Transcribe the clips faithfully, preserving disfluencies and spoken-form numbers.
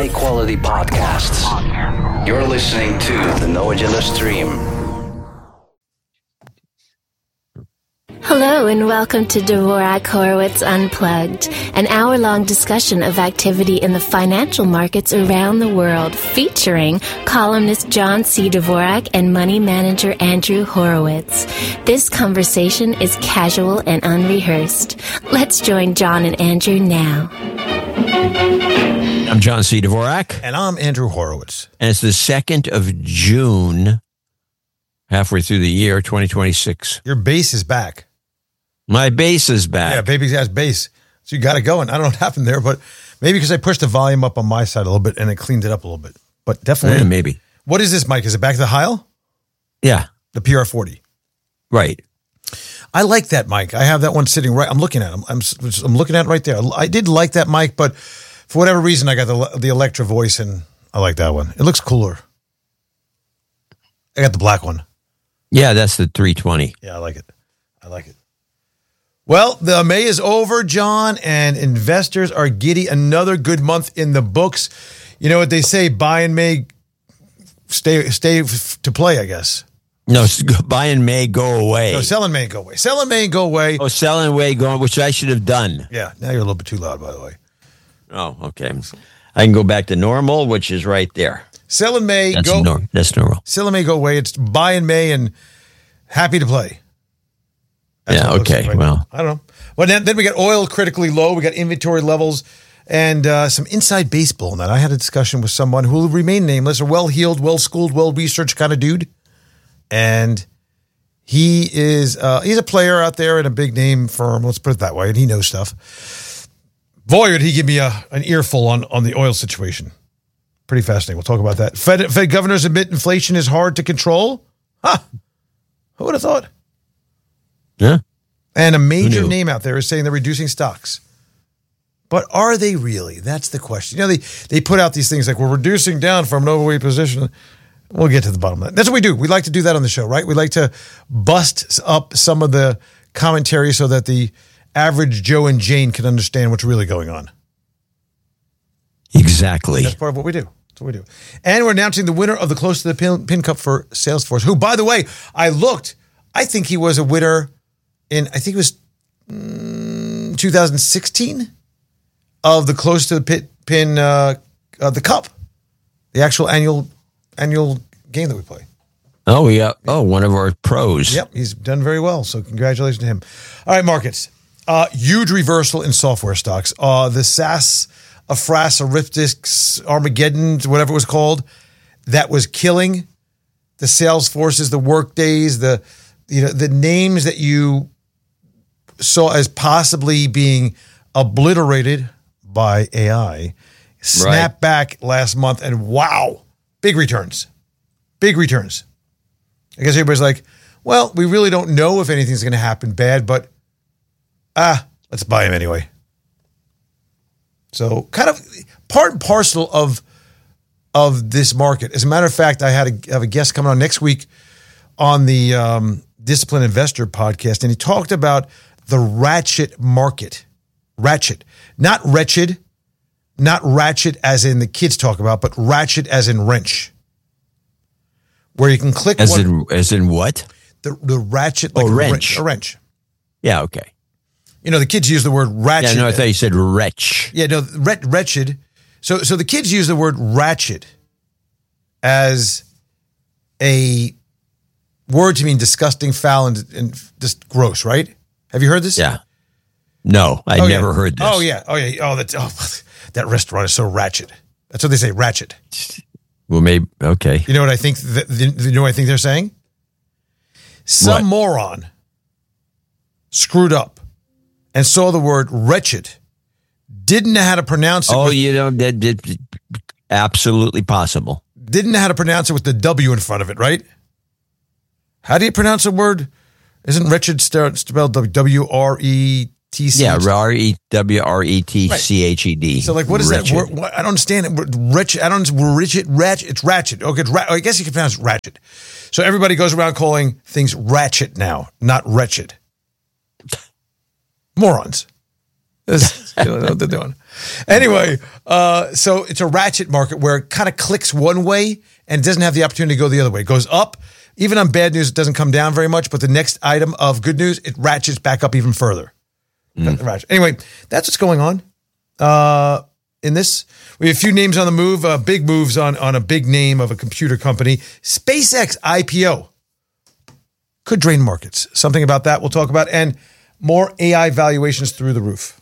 high-quality podcasts. You're listening to the No Agenda Stream. Hello and welcome to Dvorak Horowitz Unplugged, an hour-long discussion of activity in the financial markets around the world, featuring columnist John C. Dvorak and money manager Andrew Horowitz. This conversation is casual and unrehearsed. Let's join John and Andrew now. I'm John C. Dvorak. And I'm Andrew Horowitz. And it's the second of June, halfway through the year, twenty twenty-six. Your bass is back. My bass is back. Yeah, baby has bass. So you got it going. I don't know what happened there, but maybe because I pushed the volume up on my side a little bit and it cleaned it up a little bit. But definitely. Yeah, maybe. What is this, Mike? Is it back to the Heil? Yeah. The P R forty. Right. I like that mic. I have that one sitting right. I'm looking at it. I'm, I'm looking at it right there. I did like that mic, but for whatever reason, I got the the Electra voice and I like that one. It looks cooler. I got the black one. Yeah, that's the three twenty. Yeah, I like it. I like it. Well, the May is over, John, and investors are giddy. Another good month in the books. You know what they say, buy in May, stay stay f- to play, I guess. No, buy in May, go away. No, sell in May, go away. Sell in May, go away. Oh, sell in May, go, which I should have done. Yeah, now you're a little bit too loud, by the way. Oh, okay. I can go back to normal, which is right there. Sell in May, That's go. Nor- that's normal. Sell in May, go away. It's buy in May and happy to play. That's yeah, okay, right well. now. I don't know. But then, then we got oil critically low. We got inventory levels and uh, some inside baseball on that. I had a discussion with someone who will remain nameless, a well-heeled, well-schooled, well-researched kind of dude. And he is uh, he's a player out there in a big-name firm. Let's put it that way. And he knows stuff. Boy, would he give me a, an earful on, on the oil situation. Pretty fascinating. We'll talk about that. Fed, Fed governors admit inflation is hard to control. Huh. Who would have thought? Yeah. And a major name out there is saying they're reducing stocks. But are they really? That's the question. You know, they, they put out these things like, we're reducing down from an overweight position. We'll get to the bottom of that. That's what we do. We like to do that on the show, right? We like to bust up some of the commentary so that the average Joe and Jane can understand what's really going on. Exactly. That's part of what we do. That's what we do. And we're announcing the winner of the Close to the Pin, Pin Cup for Salesforce, who, by the way, I looked, I think he was a winner in, I think it was mm, two thousand sixteen of the Close to the Pin, pin uh, uh, the Cup, the actual annual annual game that we play. Oh, yeah. Oh, one of our pros. Yep, he's done very well. So congratulations to him. All right, markets. Uh, huge reversal in software stocks. Uh, the SaaS, Afras, Arithmetic, Armageddon, whatever it was called, that was killing the Salesforces, the Workdays, the you know the names that you saw as possibly being obliterated by A I, snapped right. back last month, and wow, big returns. Big returns. I guess everybody's like, well, we really don't know if anything's going to happen bad, but ah, let's buy them anyway. So kind of part and parcel of, of this market. As a matter of fact, I had a, have a guest coming on next week on the um, Discipline Investor podcast, and he talked about the ratchet market. Ratchet. Not wretched, not ratchet as in the kids talk about, but ratchet as in wrench. Where you can click as one, in as in what? The the ratchet like oh, a wrench. wrench. A wrench. Yeah, okay. You know, the kids use the word ratchet. Yeah, no, I thought you said wretch. Yeah, no, wret, wretched. So so the kids use the word ratchet as a word to mean disgusting, foul, and, and just gross, right? Have you heard this? Yeah. No, I oh, never yeah. heard this. Oh, yeah. Oh, yeah. Oh, that, oh, that restaurant is so ratchet. That's what they say, ratchet. Well, maybe, okay. You know what I think? Th- you know what I think they're saying? Some what? moron screwed up and saw the word wretched, didn't know how to pronounce it. Oh, with, you know, that did absolutely possible. Didn't know how to pronounce it with the W in front of it, right? How do you pronounce a word? Isn't wretched spelled W R E T C? Yeah, R E W R E T C H E D. So, like, what is wretched. that? What, I don't understand it. Wretched. I don't understand. Ratchet. Ratchet. It's ratchet. Okay, it's ra- I guess you can pronounce it ratchet. So everybody goes around calling things ratchet now, not wretched. Morons. You know what they're doing. Anyway, uh, so it's a ratchet market where it kind of clicks one way and it doesn't have the opportunity to go the other way. It goes up. Even on bad news, it doesn't come down very much, but the next item of good news, it ratchets back up even further. Mm. Anyway, that's what's going on uh, in this. We have a few names on the move, uh, big moves on, on a big name of a computer company. SpaceX I P O could drain markets. Something about that we'll talk about. And more A I valuations through the roof.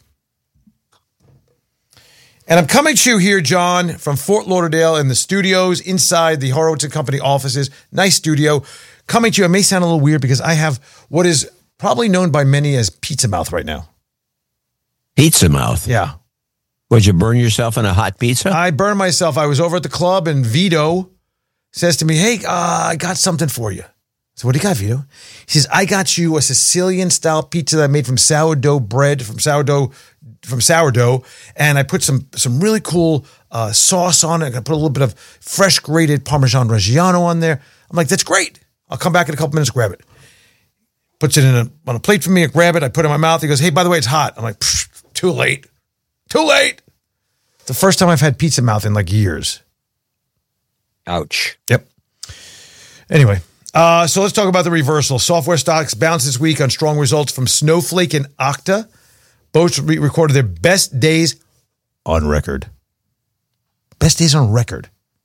And I'm coming to you here, John, from Fort Lauderdale in the studios inside the Horowitz and Company offices. Nice studio. Coming to you, it may sound a little weird because I have what is probably known by many as pizza mouth right now. Pizza mouth? Yeah. Would you burn yourself in a hot pizza? I burned myself. I was over at the club and Vito says to me, hey, uh, I got something for you. So what do you got, Vito? He says, I got you a Sicilian-style pizza that I made from sourdough bread, from sourdough from sourdough, and I put some some really cool uh, sauce on it. I put a little bit of fresh grated Parmesan Reggiano on there. I'm like, that's great. I'll come back in a couple minutes, grab it. Puts it in a, on a plate for me. I grab it. I put it in my mouth. He goes, hey, by the way, it's hot. I'm like, too late. Too late. It's the first time I've had pizza mouth in like years. Ouch. Yep. Anyway, uh, so let's talk about the reversal. Software stocks bounced this week on strong results from Snowflake and Okta. Both re- recorded their best days on record. Best days on record.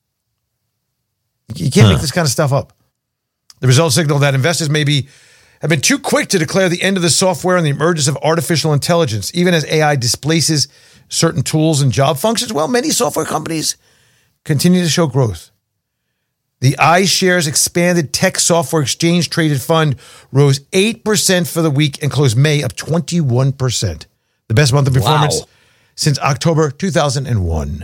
You can't huh. make this kind of stuff up. The results signal that investors maybe have been too quick to declare the end of the software and the emergence of artificial intelligence, even as A I displaces certain tools and job functions. Well, many software companies continue to show growth. The iShares Expanded Tech Software Exchange Traded Fund rose eight percent for the week and closed May up twenty-one percent. The best month of performance wow. since October two thousand one.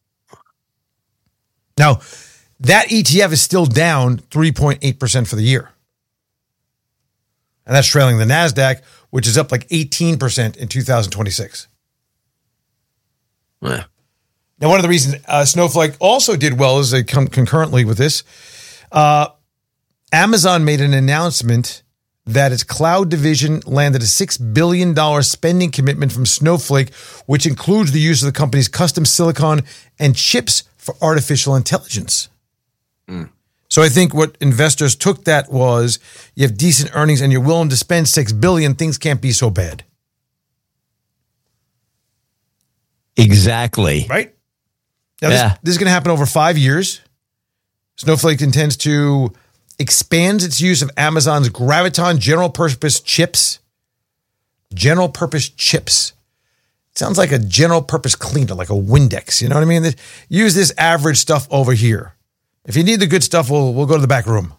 Now, that E T F is still down three point eight percent for the year. And that's trailing the NASDAQ, which is up like eighteen percent in two thousand twenty-six. Yeah. Now, one of the reasons uh, Snowflake also did well is they come concurrently with this. Uh, Amazon made an announcement that its cloud division landed a six billion dollars spending commitment from Snowflake, which includes the use of the company's custom silicon and chips for artificial intelligence. Mm. So I think what investors took that was you have decent earnings and you're willing to spend six billion dollars, things can't be so bad. Exactly. Right? Now, yeah. this, this is going to happen over five years. Snowflake intends to expand its use of Amazon's Graviton general purpose chips. General purpose chips. It sounds like a general purpose cleaner, like a Windex. You know what I mean? Use this average stuff over here. If you need the good stuff, we'll, we'll go to the back room.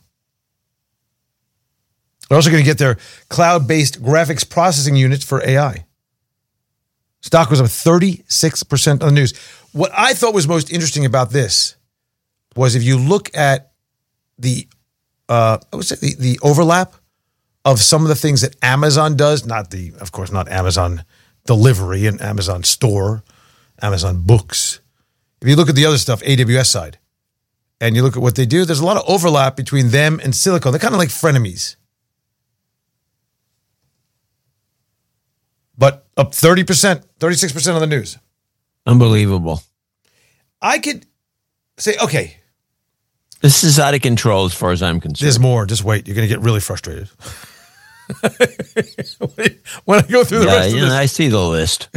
They're also going to get their cloud-based graphics processing units for A I. Stock was up thirty-six percent on the news. What I thought was most interesting about this was if you look at the, uh, I would say the, the overlap of some of the things that Amazon does, not the, of course, not Amazon delivery and Amazon store, Amazon books. If you look at the other stuff, A W S side, and you look at what they do, there's a lot of overlap between them and Silicon. They're kind of like frenemies. But up thirty percent, thirty-six percent on the news. Unbelievable. I could say, okay. This is out of control as far as I'm concerned. There's more. Just wait. You're going to get really frustrated. When I go through the yeah, rest of you this. know, I see the list.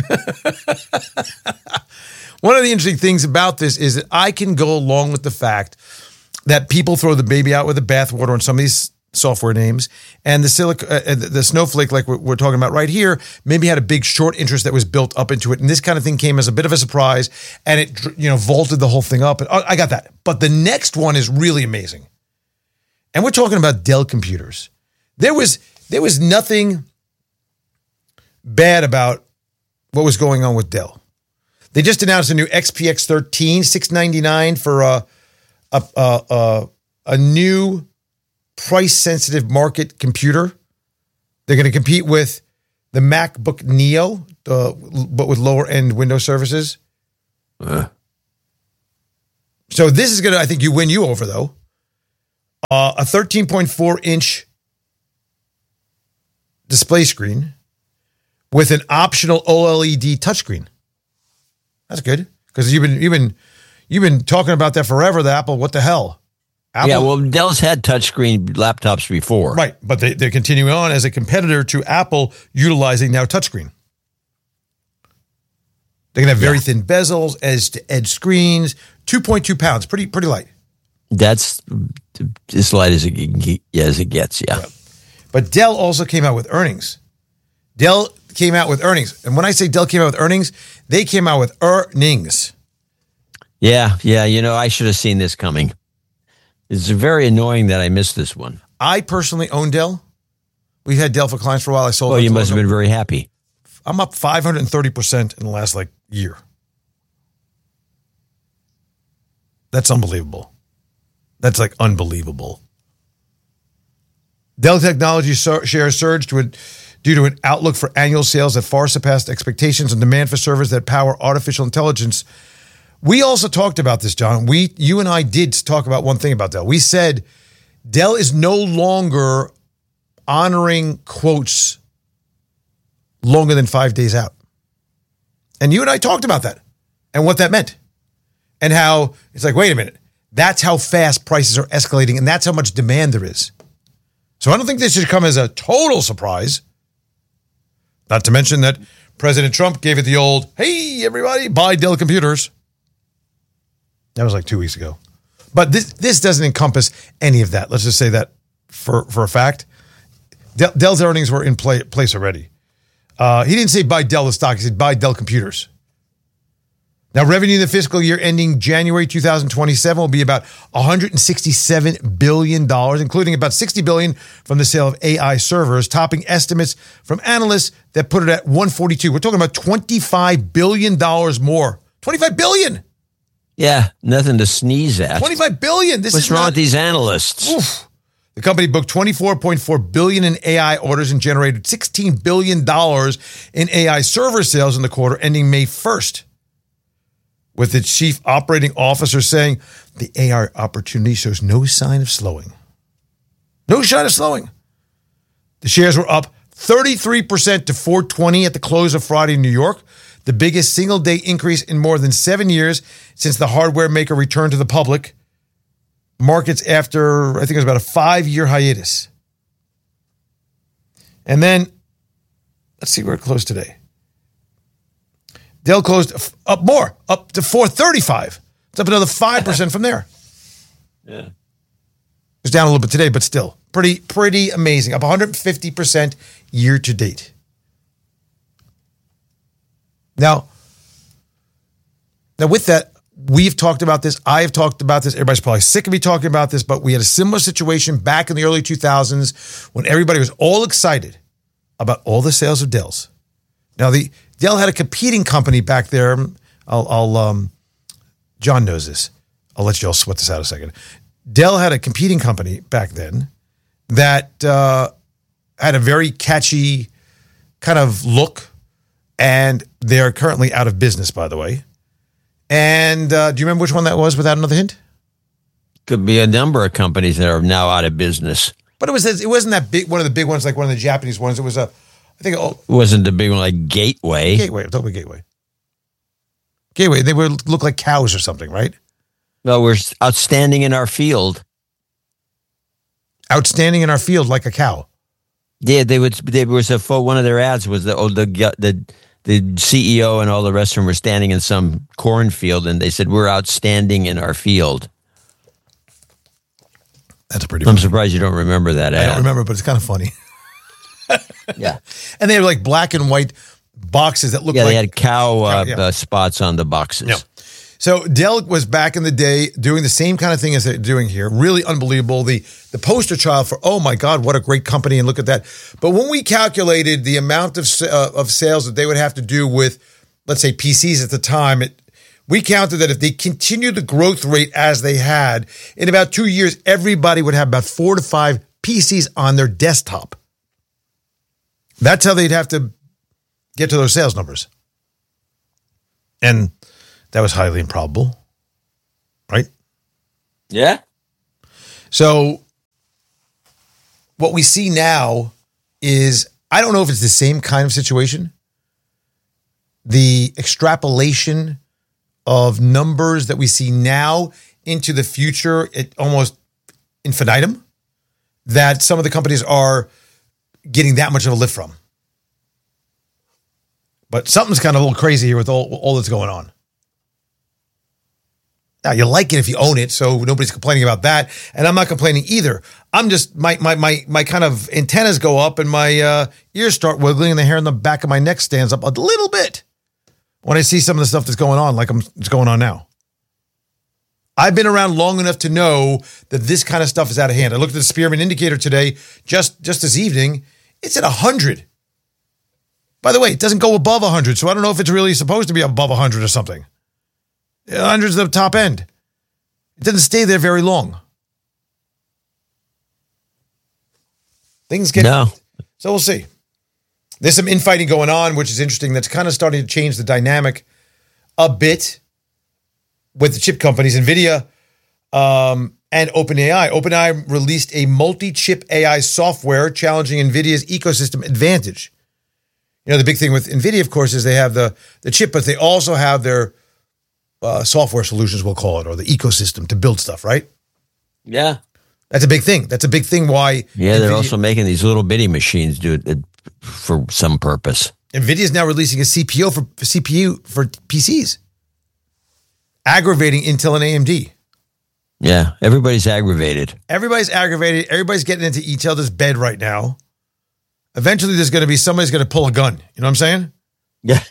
One of the interesting things about this is that I can go along with the fact that people throw the baby out with the bathwater on some of these software names, and the Silic- uh, the Snowflake, like we're, we're talking about right here, maybe had a big short interest that was built up into it, and this kind of thing came as a bit of a surprise, and it you know vaulted the whole thing up. And I got that, but the next one is really amazing, and we're talking about Dell computers. There was there was nothing bad about what was going on with Dell. They just announced a new X P X thirteen, six ninety-nine for a a a, a, a new price-sensitive market computer. They're going to compete with the MacBook Neo, uh, but with lower-end Windows services. Uh. So this is going to, I think, you win you over, though. Uh, a thirteen point four inch display screen with an optional OLED touchscreen. That's good because you've been you've been you've been talking about that forever. The Apple, what the hell? Apple, yeah, well, Dell's had touchscreen laptops before. Right, but they, they're continuing on as a competitor to Apple utilizing now touchscreen. They're going to have very yeah. thin bezels, edge-to-edge screens, two point two pounds, pretty pretty light. That's as light as it, as it gets, yeah. yeah. But Dell also came out with earnings. Dell came out with earnings. And when I say Dell came out with earnings, they came out with earnings. Yeah, yeah, you know, I should have seen this coming. It's very annoying that I missed this one. I personally own Dell. We've had Dell for clients for a while. I sold. Oh, you must have been very happy. I'm up five hundred thirty percent in the last like year. That's unbelievable. That's like unbelievable. Dell Technologies shares surged to a, due to an outlook for annual sales that far surpassed expectations and demand for servers that power artificial intelligence. We also talked about this, John. We, you and I did talk about one thing about Dell. We said Dell is no longer honoring quotes longer than five days out. And you and I talked about that and what that meant and how it's like, wait a minute, that's how fast prices are escalating and that's how much demand there is. So I don't think this should come as a total surprise. Not to mention that President Trump gave it the old, hey, everybody, buy Dell computers. That was like two weeks ago. But this this doesn't encompass any of that. Let's just say that for, for a fact. Dell, Dell's earnings were in play, place already. Uh, he didn't say buy Dell the stock. He said buy Dell computers. Now, revenue in the fiscal year ending January two thousand twenty-seven will be about one hundred sixty-seven billion dollars, including about sixty billion dollars from the sale of A I servers, topping estimates from analysts that put it at one hundred forty-two. We're talking about twenty-five billion dollars more. twenty-five billion dollars. Yeah, nothing to sneeze at. twenty-five billion dollars. This What's is wrong not, with these analysts? Oof. The company booked twenty-four point four billion dollars in A I orders and generated sixteen billion dollars in A I server sales in the quarter ending May first. With its chief operating officer saying the A I opportunity shows no sign of slowing. No sign of slowing. The shares were up thirty-three percent to four twenty at the close of Friday in New York, the biggest single-day increase in more than seven years since the hardware maker returned to the public markets after, I think it was about a five-year hiatus. And then, let's see where it closed today. Dell closed up more, up to four thirty-five. It's up another five percent from there. Yeah. It's down a little bit today, but still pretty, pretty amazing. Up one hundred fifty percent year to date. Now, now with that, we've talked about this. I've talked about this. Everybody's probably sick of me talking about this, but we had a similar situation back in the early two thousands when everybody was all excited about all the sales of Dells. Now, the Dell had a competing company back there. I'll, I'll um, John knows this. I'll let you all sweat this out a second. Dell had a competing company back then that uh, had a very catchy kind of look, and they're currently out of business, by the way. And uh, do you remember which one that was without another hint? Could be a number of companies that are now out of business. But it was it wasn't that big, one of the big ones, like one of the Japanese ones. It was a, I think oh, it wasn't the big one like Gateway. Gateway, I'm talking about Gateway. Gateway, they would look like cows or something, right? No, we're outstanding in our field. Outstanding in our field like a cow. Yeah, they would. There was a one of their ads was the oh, the the the C E O and all the rest of them were standing in some cornfield, and they said we're outstanding in our field. That's pretty. I'm funny. surprised you don't remember that ad. I don't remember, but it's kind of funny. Yeah, and they were like black and white boxes that looked yeah, like they had cow, uh, cow yeah. uh, spots on the boxes. Yeah. So Dell was back in the day doing the same kind of thing as they're doing here. Really unbelievable. The the poster child for, oh my God, what a great company, and look at that. But when we calculated the amount of uh, of sales that they would have to do with, let's say, P Cs at the time, it, we counted that if they continued the growth rate as they had, in about two years, everybody would have about four to five P Cs on their desktop. That's how they'd have to get to those sales numbers. And that was highly improbable, right? Yeah. So what we see now is, I don't know if it's the same kind of situation. The extrapolation of numbers that we see now into the future, it almost infinitum, that some of the companies are getting that much of a lift from. But something's kind of a little crazy here with all, all that's going on. Now, you like it if you own it, so nobody's complaining about that. And I'm not complaining either. I'm just, my my my my kind of antennas go up and my uh, ears start wiggling and the hair on the back of my neck stands up a little bit when I see some of the stuff that's going on, like I'm, it's going on now. I've been around long enough to know that this kind of stuff is out of hand. I looked at the Spearman indicator today, just, just this evening. It's at one hundred. By the way, it doesn't go above one hundred, so I don't know if it's really supposed to be above one hundred or something. one hundred is the top end. It doesn't stay there very long. Things get... No. So we'll see. There's some infighting going on, which is interesting. That's kind of starting to change the dynamic a bit with the chip companies, NVIDIA um, and OpenAI. OpenAI released a multi-chip A I software challenging NVIDIA's ecosystem advantage. You know, the big thing with NVIDIA, of course, is they have the, the chip, but they also have their uh, software solutions, we'll call it, or the ecosystem to build stuff, right? Yeah. That's a big thing. That's a big thing why... Yeah, they're NVIDIA, also making these little bitty machines do it for some purpose. NVIDIA is now releasing a C P U for C P U for P Cs, aggravating Intel and A M D. Yeah, everybody's aggravated. Everybody's aggravated. Everybody's getting into each other's bed right now. Eventually, there's going to be somebody's going to pull a gun. You know what I'm saying? Yeah.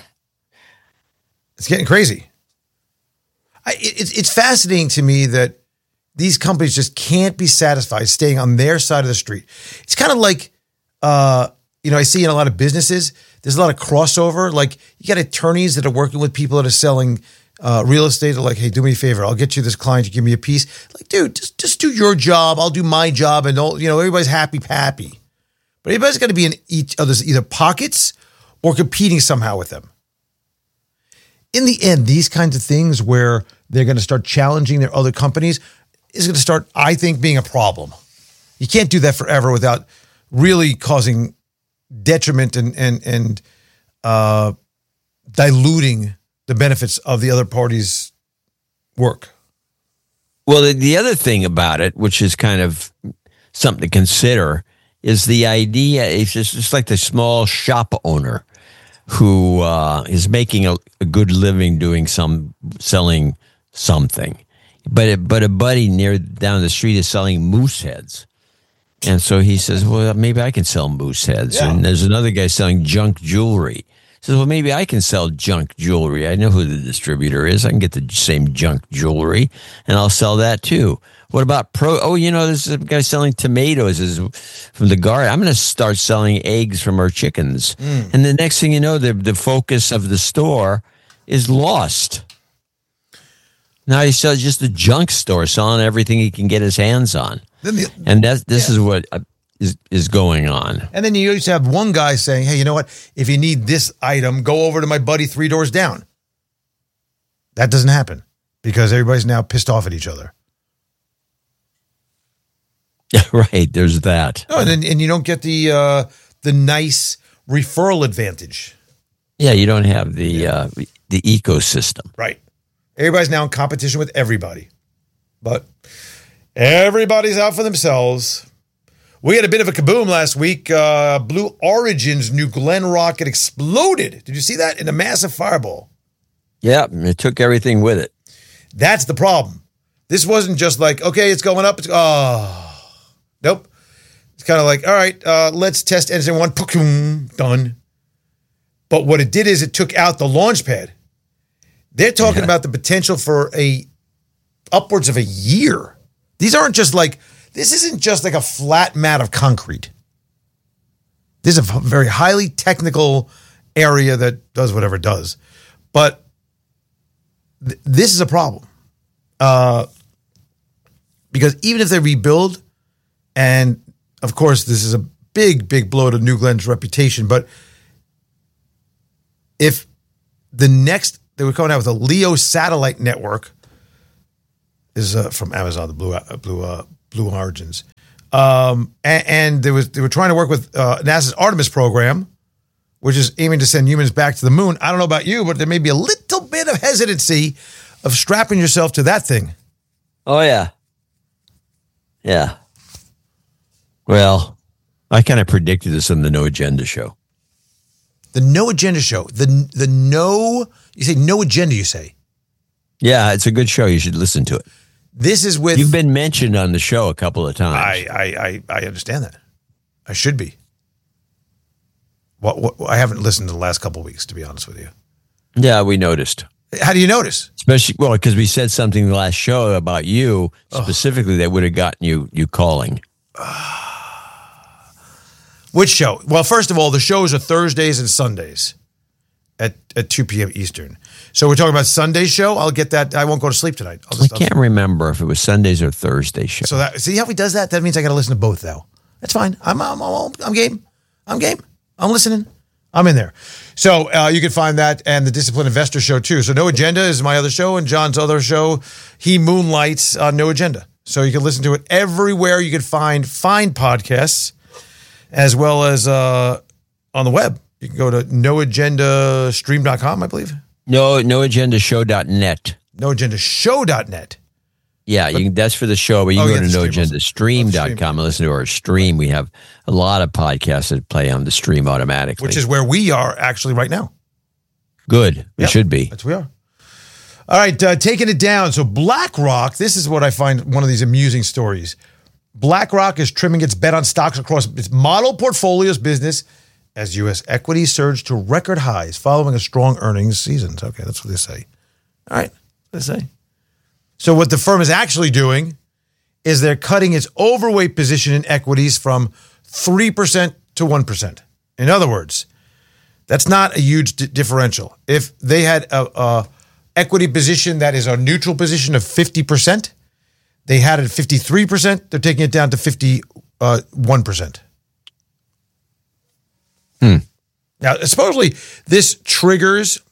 It's getting crazy. I, it, it's it's fascinating to me that these companies just can't be satisfied staying on their side of the street. It's kind of like, uh, you know, I see in a lot of businesses, there's a lot of crossover. Like you got attorneys that are working with people that are selling uh, real estate. They're like, hey, do me a favor. I'll get you this client. You give me a piece. Like, dude, just, just do your job. I'll do my job. And, all, you know, everybody's happy, happy. But everybody's got to be in each other's either pockets or competing somehow with them. In the end, these kinds of things where they're going to start challenging their other companies is going to start, I think, being a problem. You can't do that forever without really causing detriment and and and uh, diluting the benefits of the other party's work. Well, the, the other thing about it, which is kind of something to consider, is the idea. It's just, it's like the small shop owner who uh, is making a, a good living doing some selling something. But it, but a buddy near down the street is selling moose heads. And so he says, well, maybe I can sell moose heads. Yeah. And there's another guy selling junk jewelry. He says, well, maybe I can sell junk jewelry. I know who the distributor is. I can get the same junk jewelry, and I'll sell that too. What about pro? Oh, you know, there's a guy selling tomatoes is from the garden. I'm going to start selling eggs from our chickens. Mm. And the next thing you know, the, the focus of the store is lost. Now he sells just a junk store, selling everything he can get his hands on. Then the, and that's, this yeah. is what uh, is, is going on. And then you used to have one guy saying, hey, you know what? If you need this item, go over to my buddy three doors down. That doesn't happen because everybody's now pissed off at each other. Yeah, right. There's that. No, and, then, and you don't get the uh, the nice referral advantage. Yeah, you don't have the yeah. uh, the ecosystem. Right. Everybody's now in competition with everybody. But everybody's out for themselves. We had a bit of a kaboom last week. Uh, Blue Origin's New Glenn rocket exploded. Did you see that? In a massive fireball. Yeah, it took everything with it. That's the problem. This wasn't just like, okay, it's going up. It's, oh, nope. It's kind of like, all right, uh, let's test engine one. Done. But what it did is it took out the launch pad. They're talking yeah. about the potential for a upwards of a year. These aren't just like, this isn't just like a flat mat of concrete. This is a very highly technical area that does whatever it does. But th- this is a problem. Uh, because even if they rebuild, and of course, this is a big, big blow to New Glenn's reputation, but if the next, they were coming out with a LEO satellite network, is uh, from Amazon, the Blue uh, Blue uh, Blue Origins, um, and, and they was they were trying to work with uh, NASA's Artemis program, which is aiming to send humans back to the moon. I don't know about you, but there may be a little bit of hesitancy of strapping yourself to that thing. Oh, yeah. Yeah. Well, I kind of predicted this on the No Agenda show. The No Agenda show. The the no, you say no agenda, you say. Yeah, it's a good show. You should listen to it. This is with... You've been mentioned on the show a couple of times. I I I, I understand that. I should be. What, what I haven't listened to the last couple of weeks, to be honest with you. Yeah, we noticed. How do you notice? Especially, well, because we said something the last show about you specifically oh. that would have gotten you you calling. Which show? Well, first of all, the shows are Thursdays and Sundays at, at two p.m. Eastern. So we're talking about Sunday's show. I'll get that. I won't go to sleep tonight. I'll just, I can't I'll, remember if it was Sundays or Thursday show. So that, see how he does that? That means I got to listen to both, though. That's fine. I'm I'm, I'm, I'm game. I'm game. I'm listening. I'm in there. So uh, you can find that and the Disciplined Investor show, too. So No Agenda is my other show, and John's other show, he moonlights on No Agenda. So you can listen to it everywhere you can find fine podcasts, as well as uh, on the web. You can go to no agenda stream dot com, I believe. No, no agenda show dot net. no agenda show dot net. Yeah, but, you can, that's for the show, but you oh, can yeah, go to no agenda stream dot com oh, and listen to our stream. We have a lot of podcasts that play on the stream automatically. Which is where we are actually right now. Good. We yep, should be. That's where we are. All right, uh, taking it down. So BlackRock, this is what I find one of these amusing stories. BlackRock is trimming its bet on stocks across its model portfolio's business as U S equities surge to record highs following a strong earnings season. Okay, that's what they say. All right, that's what they say. So what the firm is actually doing is they're cutting its overweight position in equities from three percent to one percent. In other words, that's not a huge d- differential. If they had a, a equity position that is a neutral position of fifty percent, they had it at fifty-three percent, they're taking it down to fifty-one percent. Hmm. Now, supposedly this triggers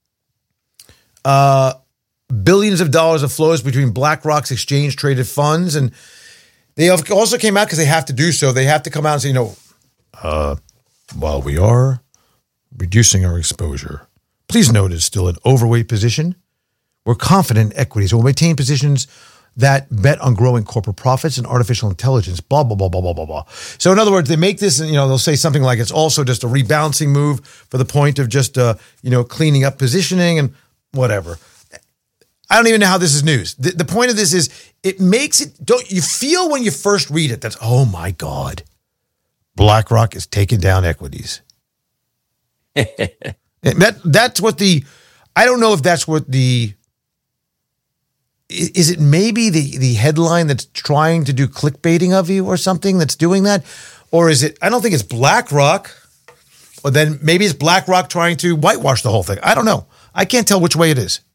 uh, billions of dollars of flows between BlackRock's exchange-traded funds, and they also came out because they have to do so. They have to come out and say, you know, uh, while we are reducing our exposure, please note it's still an overweight position. We're confident in equities. We'll maintain positions that bet on growing corporate profits and artificial intelligence, blah, blah, blah, blah, blah, blah, blah. So in other words, they make this, you know, they'll say something like it's also just a rebalancing move for the point of just, uh, you know, cleaning up positioning and whatever. I don't even know how this is news. The, the point of this is it makes it, don't you feel when you first read it, that's, oh my God, BlackRock is taking down equities. that That's what the, I don't know if that's what the, is it maybe the, the headline that's trying to do clickbaiting of you or something that's doing that? Or is it, I don't think it's BlackRock, or then maybe it's BlackRock trying to whitewash the whole thing. I don't know. I can't tell which way it is.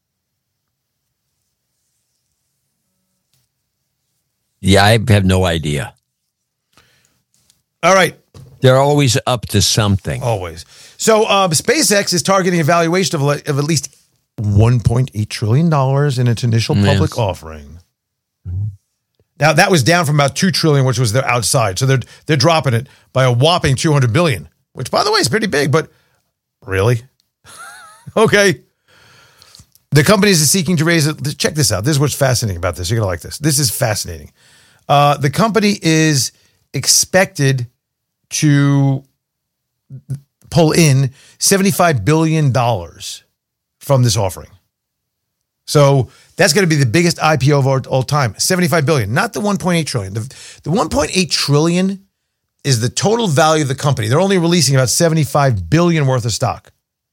Yeah, I have no idea. All right. They're always up to something. Always. So um, SpaceX is targeting a valuation of, of at least one point eight trillion dollars in its initial public yes. offering. Now, that was down from about two trillion dollars, which was their outside. So they're they're dropping it by a whopping two hundred billion dollars, which, by the way, is pretty big, but really? Okay. The company is seeking to raise it. Check this out. This is what's fascinating about this. You're going to like this. This is fascinating. Uh, the company is expected to pull in seventy-five billion dollars from this offering. So that's going to be the biggest I P O of all, all time. seventy-five billion dollars, not the one point eight trillion dollars. The, the one point eight trillion dollars is the total value of the company. They're only releasing about seventy-five billion dollars worth of stock.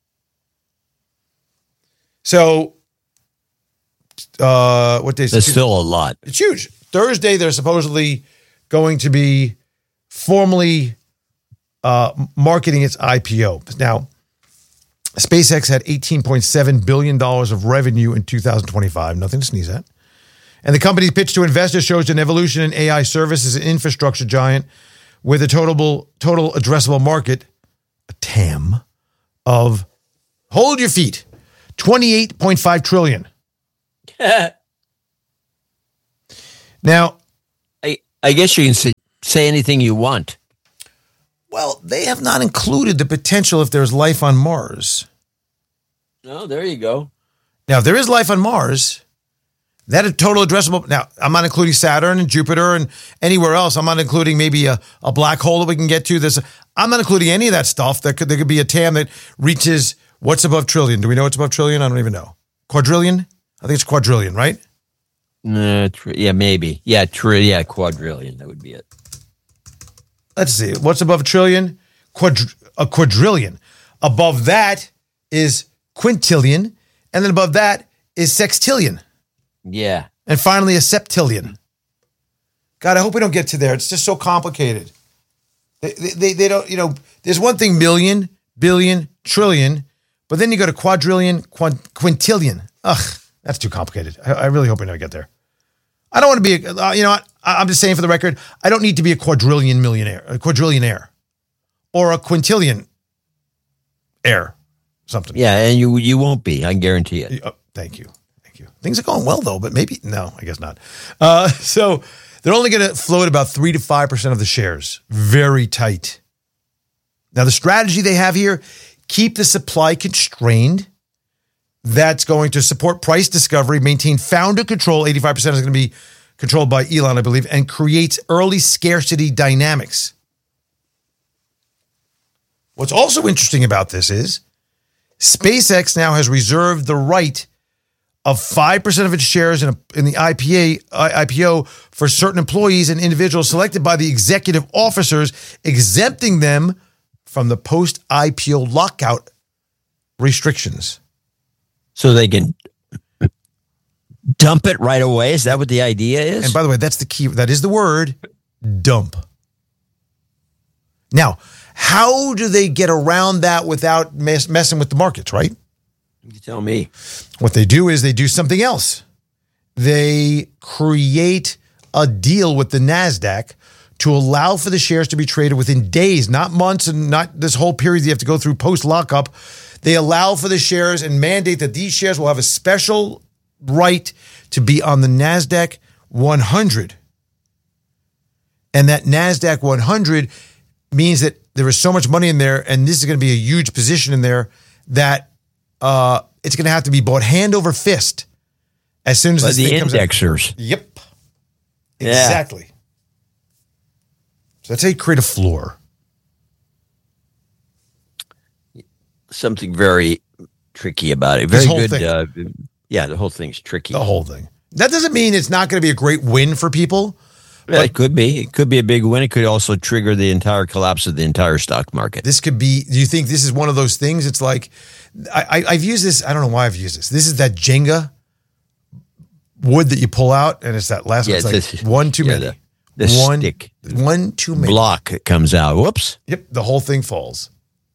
So, uh, what day is it? That's still a lot. It's huge. Thursday, they're supposedly going to be formally uh, marketing its I P O. Now, SpaceX had eighteen point seven billion dollars of revenue in two thousand twenty-five. Nothing to sneeze at. And the company's pitch to investors shows an evolution in A I services and infrastructure giant with a total, total addressable market, a T A M, of, hold your feet, twenty-eight point five trillion dollars. Now, I, I guess you can say, say anything you want. Well, they have not included the potential if there's life on Mars. Oh, there you go. Now, if there is life on Mars, that is total addressable. Now, I'm not including Saturn and Jupiter and anywhere else. I'm not including maybe a, a black hole that we can get to. This, I'm not including any of that stuff. That could, there could be a T A M that reaches what's above trillion. Do we know what's above trillion? I don't even know. Quadrillion? I think it's quadrillion, right? Uh, tr- yeah, maybe. Yeah, tri- yeah, quadrillion. That would be it. Let's see. What's above a trillion? Quadr- a quadrillion. Above that is quintillion. And then above that is sextillion. Yeah. And finally a septillion. God, I hope we don't get to there. It's just so complicated. They, they, they don't, you know, there's one thing, million, billion, trillion, but then you go to quadrillion, quint- quintillion. Ugh, that's too complicated. I, I really hope we never get there. I don't want to be, a, uh, you know what? I'm just saying for the record, I don't need to be a quadrillion millionaire, a quadrillionaire, or a quintillion heir, something. Yeah, and you you won't be. I guarantee it. Oh, thank you. Thank you. Things are going well, though, but maybe, no, I guess not. Uh, so they're only going to float about three to five percent of the shares. Very tight. Now, the strategy they have here, keep the supply constrained. That's going to support price discovery, maintain founder control. eighty-five percent is going to be controlled by Elon, I believe, and creates early scarcity dynamics. What's also interesting about this is SpaceX now has reserved the right of five percent of its shares in, a, in the I P A, I P O for certain employees and individuals selected by the executive officers, exempting them from the post-I P O lockout restrictions. So they can dump it right away? Is that what the idea is? And by the way, that's the key. That is the word, dump. Now, how do they get around that without mess, messing with the markets, right? You tell me. What they do is they do something else. They create a deal with the NASDAQ to allow for the shares to be traded within days, not months and not this whole period you have to go through post-lockup. They allow for the shares and mandate that these shares will have a special right to be on the NASDAQ one hundred. And that NASDAQ one hundred means that there is so much money in there, and this is going to be a huge position in there, that uh, it's going to have to be bought hand over fist as soon as By this the thing comes out. indexers. Yep. Yeah. Exactly. So that's how you create a floor. Something very tricky about it. This Very whole good. thing. Uh, yeah, the whole thing's tricky. The whole thing. That doesn't mean it's not going to be a great win for people. Yeah, it could be. It could be a big win. It could also trigger the entire collapse of the entire stock market. This could be, do you think this is one of those things? It's like, I, I, I've used this, I don't know why I've used this. This is that Jenga wood that you pull out, and it's that last Yeah, one. It's this- like one too yeah, many. the- the one, stick. one too many. Block that comes out. Whoops. Yep, the whole thing falls.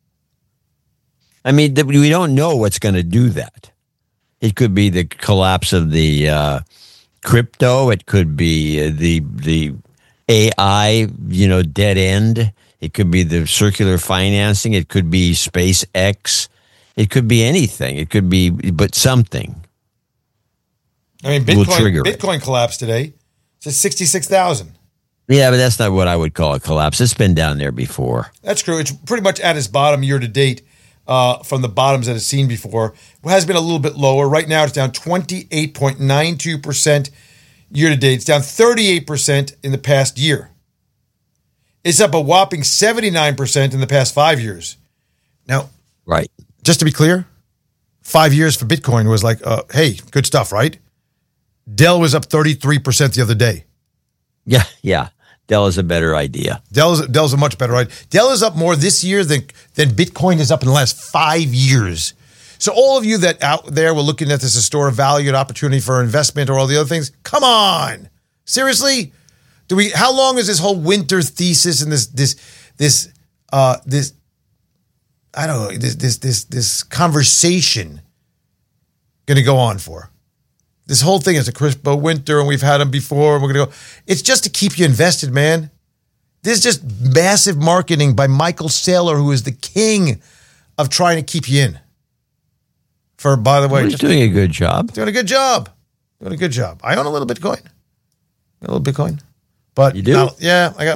I mean, th- we don't know what's going to do that. It could be the collapse of the uh, crypto. It could be uh, the the A I, you know, dead end. It could be the circular financing. It could be SpaceX. It could be anything. It could be, but something. I mean, Will Bitcoin, trigger it. Bitcoin collapsed today. It's at sixty-six thousand. Yeah, but that's not what I would call a collapse. It's been down there before. That's true. It's pretty much at its bottom year to date uh, from the bottoms that it's seen before. It has been a little bit lower. Right now, it's down twenty-eight point nine two percent year to date. It's down thirty-eight percent in the past year. It's up a whopping seventy-nine percent in the past five years. Now, Right. just to be clear, five years for Bitcoin was like, uh, hey, good stuff, right? Dell was up thirty-three percent the other day. Yeah, yeah. Dell is a better idea. Dell's, Dell's a much better idea. Dell is up more this year than, than Bitcoin is up in the last five years. So all of you that out there were looking at this as a store of value and opportunity for investment or all the other things, come on. Seriously? Do we, how long is this whole winter thesis and this, this, this, uh, this, I don't know, this, this, this, this conversation going to go on for? This whole thing is a crypto winter, and we've had them before, and we're going to go. It's just to keep you invested, man. This is just massive marketing by Michael Saylor, who is the king of trying to keep you in. For, by the way, He's just doing a good job. doing a good job. Doing a good job. I own a little Bitcoin. A little Bitcoin. But You do? not- yeah, I got